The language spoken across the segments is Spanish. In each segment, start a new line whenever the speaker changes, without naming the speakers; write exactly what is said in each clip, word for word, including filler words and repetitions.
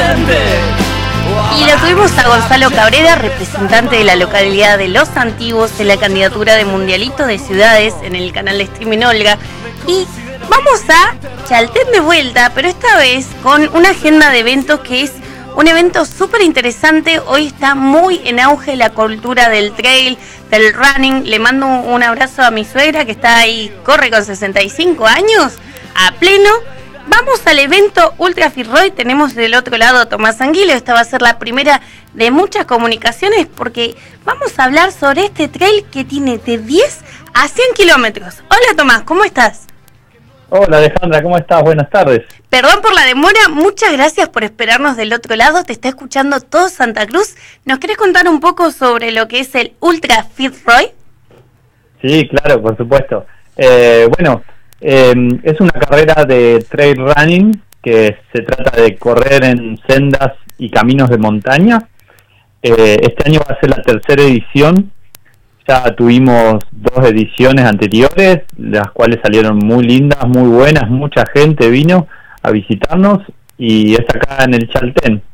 Y lo tuvimos a Gonzalo Cabrera, representante de la localidad de Los Antiguos en la candidatura de Mundialito de Ciudades en el canal de streaming Olga. Y vamos a Chaltén de vuelta, pero esta vez con una agenda de eventos que es un evento súper interesante. Hoy está muy en auge la cultura del trail, del running. Le mando un abrazo a mi suegra que está ahí, corre con sesenta y cinco años, a pleno. Vamos al evento Ultra Fit Roy. Tenemos del otro lado a Tomás Anguilo. Esta va a ser la primera de muchas comunicaciones porque vamos a hablar sobre este trail que tiene de diez a cien kilómetros. Hola Tomás, ¿cómo estás?
Hola Alejandra, ¿cómo estás? Buenas tardes.
Perdón por la demora, muchas gracias por esperarnos del otro lado. Te está escuchando todo Santa Cruz. ¿Nos querés contar un poco sobre lo que es el Ultra Fit Roy?
Sí, claro, por supuesto. Eh, bueno... Eh, es una carrera de trail running que se trata de correr en sendas y caminos de montaña. Eh, este año va a ser la tercera edición. Ya tuvimos dos ediciones anteriores, las cuales salieron muy lindas, muy buenas. Mucha gente vino a visitarnos y es acá en el Chaltén.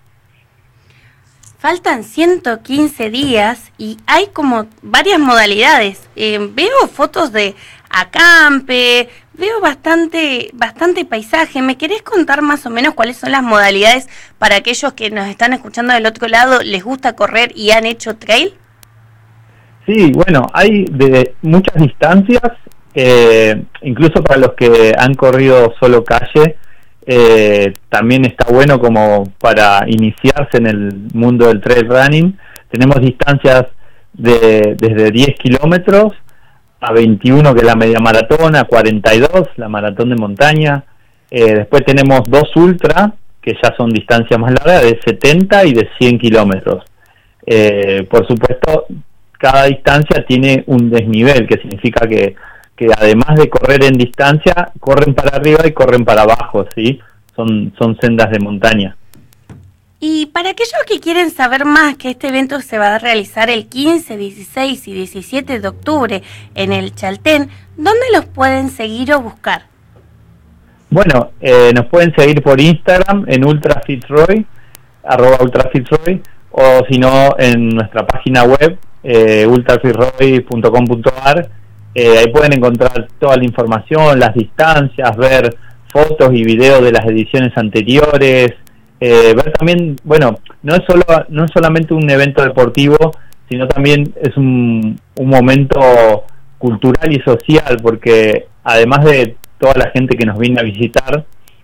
Faltan ciento quince días y hay como varias modalidades. Eh, veo fotos de acampe, veo bastante, bastante paisaje. ¿Me querés contar más o menos cuáles son las modalidades para aquellos que nos están escuchando del otro lado, les gusta correr y han hecho trail?
Sí, bueno, hay de muchas distancias, eh, incluso para los que han corrido solo calle. Eh, también está bueno como para iniciarse en el mundo del trail running. Tenemos distancias de desde diez kilómetros a veintiuno, que es la media maratón, a cuarenta y dos, la maratón de montaña. Eh, después tenemos dos ultra, que ya son distancias más largas, de setenta y de cien kilómetros. Eh, por supuesto, cada distancia tiene un desnivel, que significa que que además de correr en distancia, corren para arriba y corren para abajo, ¿sí? Son, son sendas de montaña.
Y para aquellos que quieren saber más, que este evento se va a realizar el quince, dieciséis y diecisiete de octubre en el Chaltén, ¿dónde los pueden seguir o buscar?
Bueno, eh, nos pueden seguir por Instagram en ultrafitroy, arroba ultrafitroy, o si no en nuestra página web, eh, ultrafitroy punto com punto a r. Eh, ahí pueden encontrar toda la información, las distancias, ver fotos y videos de las ediciones anteriores, eh, ver también, bueno, no es solo no es solamente un evento deportivo, sino también es un, un momento cultural y social, porque además de toda la gente que nos viene a visitar,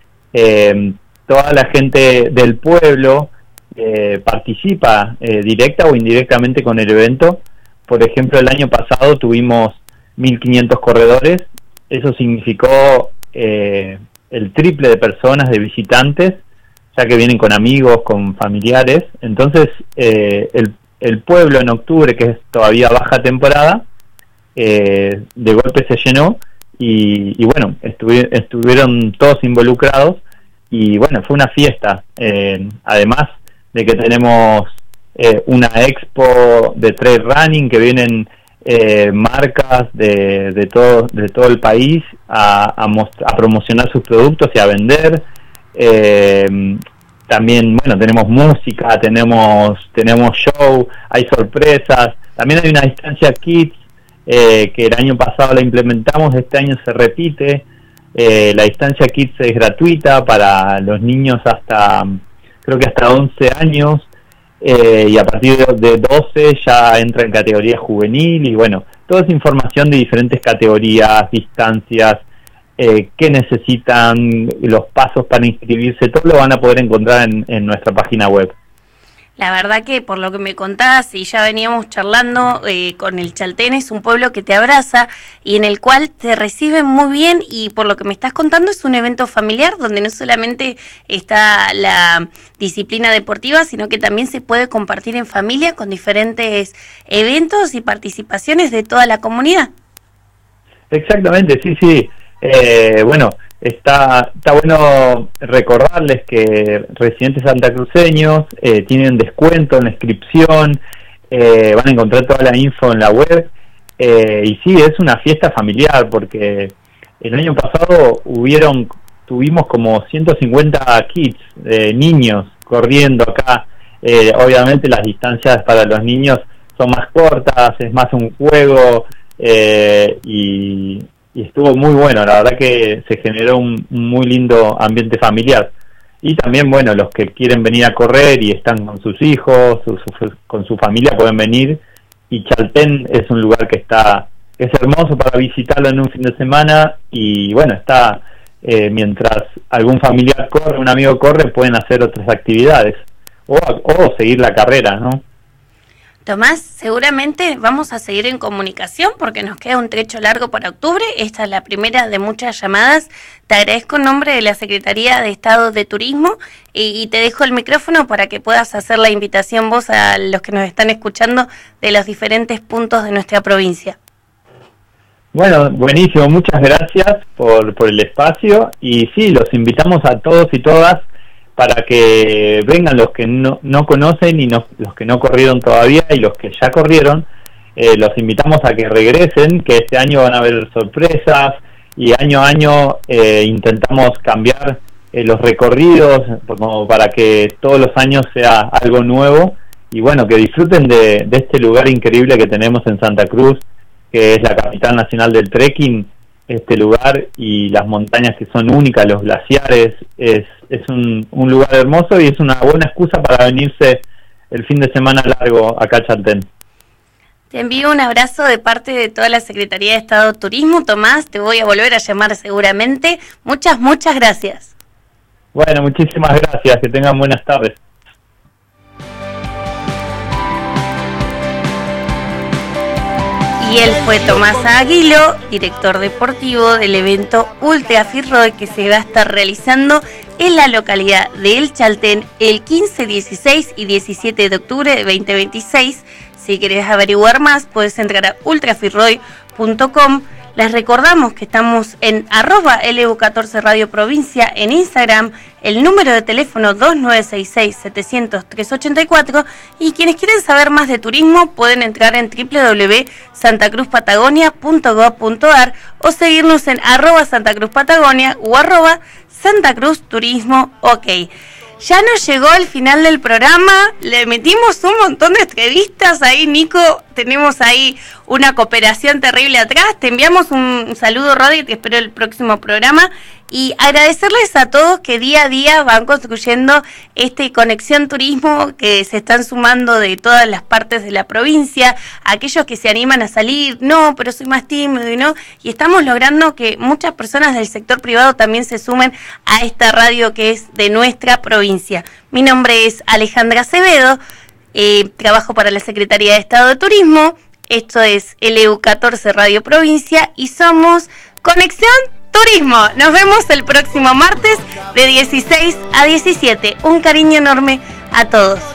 eh, toda la gente del pueblo eh, participa eh, directa o indirectamente con el evento. Por ejemplo, el año pasado tuvimos mil quinientos corredores. Eso significó eh, el triple de personas, de visitantes, ya que vienen con amigos, con familiares. Entonces eh, el, el pueblo en octubre, que es todavía baja temporada, eh, de golpe se llenó y, y bueno, estuvi estuvieron todos involucrados y bueno, fue una fiesta. Eh, además de que tenemos eh, una expo de trail running, que vienen Eh, marcas de, de todo de todo el país a, a, a promocionar sus productos y a vender. Eh, también, bueno, tenemos música, tenemos tenemos show, hay sorpresas. También hay una distancia Kids, eh, que el año pasado la implementamos, este año se repite. Eh, la distancia Kids es gratuita para los niños hasta, creo que hasta once años. Eh, y a partir de doce ya entra en categoría juvenil y bueno, toda esa información de diferentes categorías, distancias, eh, qué necesitan, los pasos para inscribirse, todo lo van a poder encontrar en, en nuestra página web.
La verdad que por lo que me contás y ya veníamos charlando eh, con el Chaltén, es un pueblo que te abraza y en el cual te reciben muy bien, y por lo que me estás contando es un evento familiar donde no solamente está la disciplina deportiva, sino que también se puede compartir en familia con diferentes eventos y participaciones de toda la comunidad.
Exactamente, sí, sí. Eh, bueno, Está, está bueno recordarles que residentes santacruceños eh, tienen descuento en la inscripción, eh, van a encontrar toda la info en la web, eh, y sí, es una fiesta familiar porque el año pasado hubieron tuvimos como ciento cincuenta kids, eh, niños corriendo acá. Eh, obviamente las distancias para los niños son más cortas, es más un juego, eh, y, y estuvo muy bueno. La verdad que se generó un, un muy lindo ambiente familiar. Y también, bueno, los que quieren venir a correr y están con sus hijos, su, su, con su familia, pueden venir. Y Chaltén es un lugar que está, es hermoso para visitarlo en un fin de semana. Y bueno, está, eh, mientras algún familiar corre, un amigo corre, pueden hacer otras actividades o, o seguir la carrera, ¿no?
Tomás, seguramente vamos a seguir en comunicación porque nos queda un trecho largo para octubre. Esta es la primera de muchas llamadas. Te agradezco en nombre de la Secretaría de Estado de Turismo y, y te dejo el micrófono para que puedas hacer la invitación vos a los que nos están escuchando de los diferentes puntos de nuestra provincia.
Bueno, buenísimo. Muchas gracias por, por el espacio. Y sí, los invitamos a todos y todas para que vengan los que no, no conocen y no, los que no corrieron todavía y los que ya corrieron. Eh, los invitamos a que regresen, que este año van a haber sorpresas y año a año eh, intentamos cambiar eh, los recorridos como para que todos los años sea algo nuevo y bueno, que disfruten de, de este lugar increíble que tenemos en Santa Cruz, que es la capital nacional del trekking. Este lugar y las montañas que son únicas, los glaciares, es, es un, un lugar hermoso y es una buena excusa para venirse el fin de semana largo acá a Chaltén.
Te envío un abrazo de parte de toda la Secretaría de Estado de Turismo. Tomás, te voy a volver a llamar seguramente. Muchas, muchas gracias.
Bueno, muchísimas gracias, que tengan buenas tardes.
Y él fue Tomás Aguilo, director deportivo del evento Ultra FitRoy que se va a estar realizando en la localidad de El Chaltén el quince, dieciséis y diecisiete de octubre de veinte veintiséis. Si querés averiguar más, puedes entrar a ultra fitroy punto com. Les recordamos que estamos en arroba L U catorce Radio Provincia en Instagram, el número de teléfono dos nueve seis seis, setecientos, trescientos ochenta y cuatro y quienes quieren saber más de turismo pueden entrar en doble u doble u doble u punto santa cruz patagonia punto gob punto ar o seguirnos en arroba Santa Cruz Patagonia o arroba Santa Cruz Turismo OK. Ya nos llegó el final del programa, le metimos un montón de entrevistas ahí, Nico, tenemos ahí una cooperación terrible atrás, te enviamos un saludo, Rodi, y te espero el próximo programa, y agradecerles a todos que día a día van construyendo este Conexión Turismo, que se están sumando de todas las partes de la provincia, aquellos que se animan a salir, no, pero soy más tímido y no, y estamos logrando que muchas personas del sector privado también se sumen a esta radio que es de nuestra provincia. Mi nombre es Alejandra Acevedo, eh, trabajo para la Secretaría de Estado de Turismo, esto es L U catorce Radio Provincia y somos Conexión Turismo. Nos vemos el próximo martes de dieciséis a diecisiete. Un cariño enorme a todos.